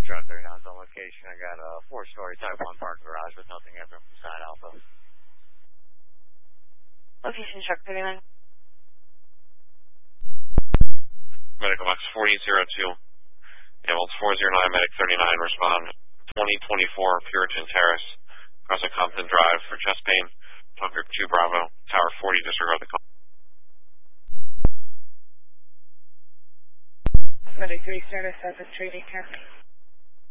Truck 39's on location. I got a 4-story Type 1 parked garage with nothing ever from side Alpha. Location Truck 39. Medical box 4002. Ambulance 409, Medic 39, respond 2024 Puritan Terrace, across a Compton Drive for chest pain. Tucker 2 Bravo, Tower 40, disregard the call. Medic 3 Service has a trading care.